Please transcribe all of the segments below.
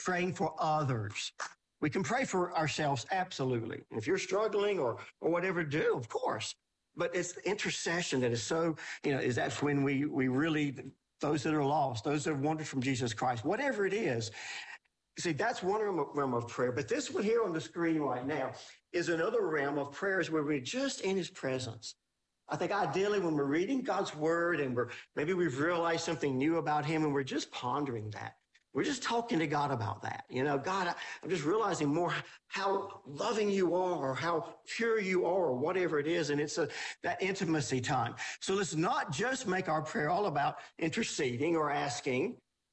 praying for others. We can pray for ourselves, absolutely. If you're struggling or whatever, do, of course. But it's intercession that is so, is that's when we really, those that are lost, those that have wandered from Jesus Christ, whatever it is. See, that's one realm of prayer. But this one here on the screen right now is another realm of prayers where we're just in his presence. I think ideally when we're reading God's word and maybe we've realized something new about him and we're just pondering that. We're just talking to God about that. God, I'm just realizing more how loving you are or how pure you are or whatever it is. And it's that intimacy time. So let's not just make our prayer all about interceding or asking.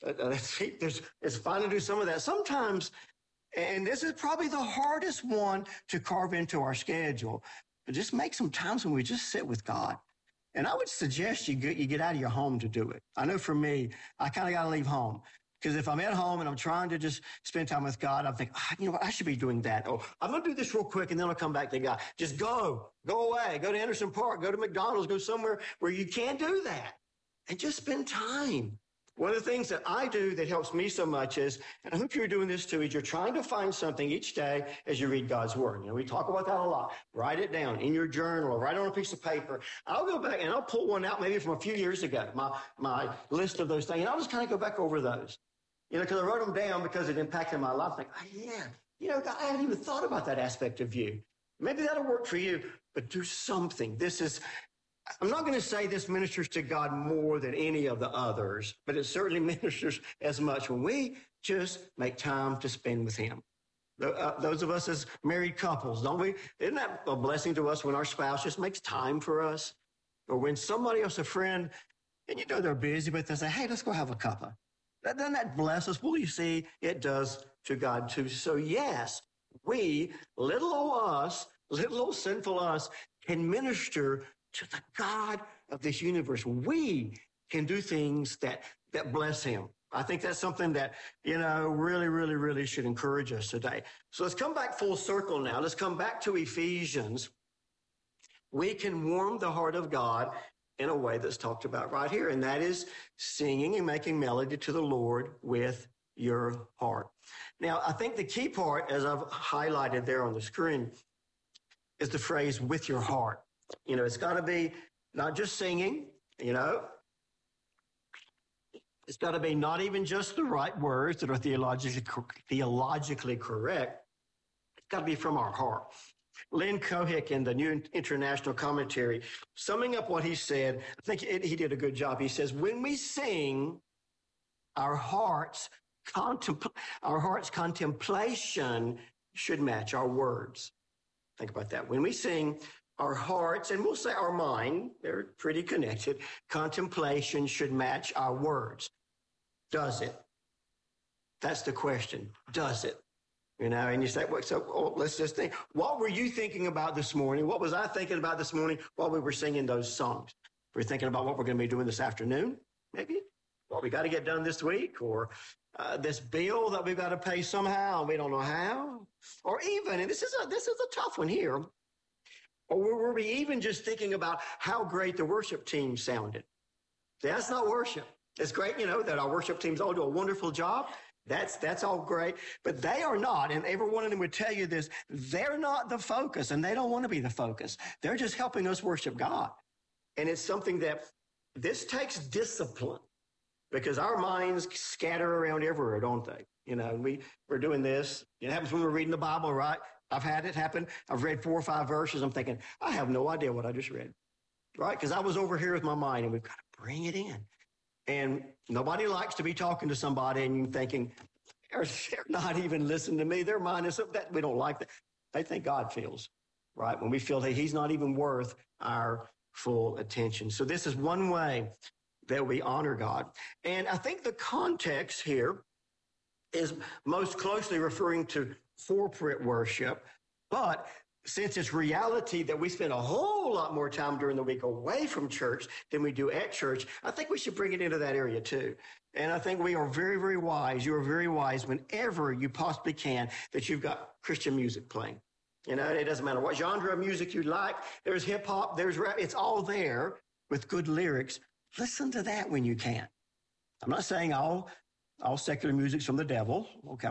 It's fine to do some of that. Sometimes, and this is probably the hardest one to carve into our schedule, but just make some times when we just sit with God. And I would suggest you get out of your home to do it. I know for me, I kind of got to leave home. Because if I'm at home and I'm trying to just spend time with God, I'm thinking, you know what, I should be doing that. Oh, I'm going to do this real quick and then I'll come back to God. Just go away, go to Anderson Park, go to McDonald's, go somewhere where you can't do that and just spend time. One of the things that I do that helps me so much is, and I hope you're doing this too, is you're trying to find something each day as you read God's word. We talk about that a lot. Write it down in your journal or write on a piece of paper. I'll go back and I'll pull one out maybe from a few years ago, my list of those things, and I'll just kind of go back over those. Because I wrote them down because it impacted my life. Like, God, I hadn't even thought about that aspect of you. Maybe that'll work for you, but do something. I'm not going to say this ministers to God more than any of the others, but it certainly ministers as much when we just make time to spend with him. Those of us as married couples, don't we? Isn't that a blessing to us when our spouse just makes time for us? Or when somebody else, a friend, and they're busy, but they say, hey, let's go have a cuppa. Doesn't that bless us? Well, you see, it does to God too. So yes, we, little old sinful us, can minister to the God of this universe. We can do things that bless him. I think that's something that, really, really, really should encourage us today. So let's come back full circle now. Let's come back to Ephesians. We can warm the heart of God in a way that's talked about right here, and that is singing and making melody to the Lord with your heart. Now, I think the key part, as I've highlighted there on the screen, is the phrase with your heart. It's got to be not just singing, it's got to be not even just the right words that are theologically correct. It's got to be from our heart. Lynn Cohick in the New International Commentary, summing up what he said, I think he did a good job. He says, when we sing, our heart's contemplation should match our words. Think about that. When we sing, our hearts, and we'll say our mind, they're pretty connected, contemplation should match our words. Does it? That's the question. Does it? And you say, let's just think. What were you thinking about this morning? What was I thinking about this morning while we were singing those songs? We're thinking about what we're going to be doing this afternoon, maybe. What we got to get done this week, or this bill that we've got to pay somehow, and we don't know how. Or even, and this is a tough one here, or were we even just thinking about how great the worship team sounded? That's not worship. It's great, that our worship teams all do a wonderful job. That's all great, but they are not, and every one of them would tell you this, they're not the focus, and they don't want to be the focus. They're just helping us worship God. And it's something that this takes discipline, because our minds scatter around everywhere, don't they? We're doing this. It happens when we're reading the Bible, right? I've had it happen. I've read 4 or 5 verses. I'm thinking, I have no idea what I just read, right? Because I was over here with my mind, and we've got to bring it in. And nobody likes to be talking to somebody and you're thinking, they're not even listening to me. Their mind is that we don't like that. They think God feels, right? When we feel that he's not even worth our full attention. So this is one way that we honor God. And I think the context here is most closely referring to corporate worship, but since it's reality that we spend a whole lot more time during the week away from church than we do at church, I think we should bring it into that area too. And I think we are very, very wise. You are very wise whenever you possibly can that you've got Christian music playing. It doesn't matter what genre of music you like. There's hip hop, there's rap. It's all there with good lyrics. Listen to that when you can. I'm not saying all secular music's from the devil. Okay,